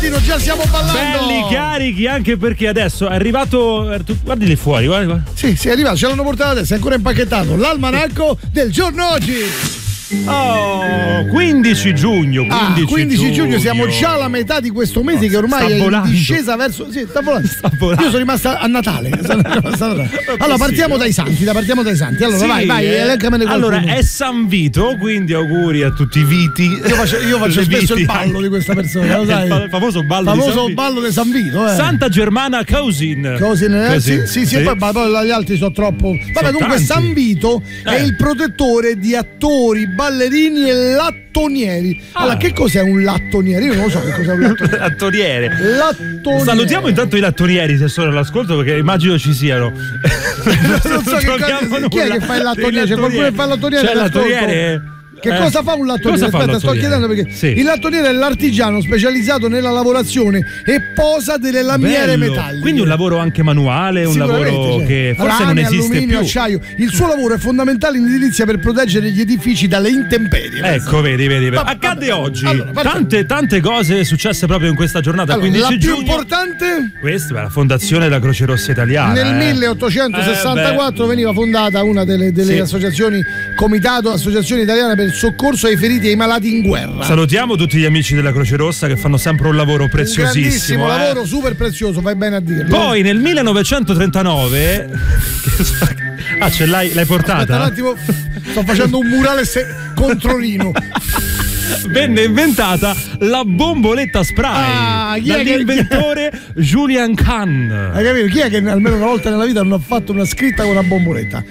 Già stiamo ballando. Belli carichi, anche perché adesso è arrivato. Guardi lì fuori, guarda. Sì, è arrivato, ce l'hanno portato adesso, è ancora impacchettato. L'almanacco del giorno oggi. Oh, 15 giugno. 15 giugno, siamo già alla metà di questo mese che ormai è in discesa verso. Sì, sta volando. Io sono rimasta a Natale. Allora, partiamo dai santi. Allora, sì, vai, elencamene qualcuno. Allora, è San Vito, quindi auguri a tutti i Viti. Io faccio spesso il ballo di questa persona, lo sai? Il famoso ballo di San Vito. Santa Germana Cousin. Sì, e poi gli altri sono troppo. Vabbè, comunque tanti. San Vito è il protettore di attori, ballerini e lattonieri. Allora, che cos'è un lattoniere? Io non lo so che cos'è un lattoniere. Lattoniere. Salutiamo intanto i lattonieri se sono all'ascolto, perché immagino ci siano. Non so chi è che fa il lattoniere? C'è qualcuno che fa il lattoniere? C'è il lattoniere. Che cosa fa un lattoniere? Aspetta, sto chiedendo perché il lattoniere è l'artigiano specializzato nella lavorazione e posa delle lamiere metalliche. Quindi un lavoro anche manuale, un lavoro che forse non esiste alluminio, più. Acciaio. Il suo lavoro è fondamentale in edilizia per proteggere gli edifici dalle intemperie. Ecco, vedi. Accade oggi. Allora, tante cose successe proprio in questa giornata. Allora, 15 la giugno. più importante? Questa è la fondazione della Croce Rossa Italiana. Nel 1864 veniva fondata una delle associazioni, Associazione Italiana per il Soccorso ai feriti e ai malati in guerra. Salutiamo tutti gli amici della Croce Rossa che fanno sempre un lavoro preziosissimo. Un grandissimo lavoro, super prezioso, fai bene a dirlo. Poi nel 1939 ce l'hai portata? Aspetta un attimo, sto facendo un murale contro Rino. Venne inventata la bomboletta spray dall'inventore Julian Kahn. Hai capito? Chi è che almeno una volta nella vita non ha fatto una scritta con una bomboletta?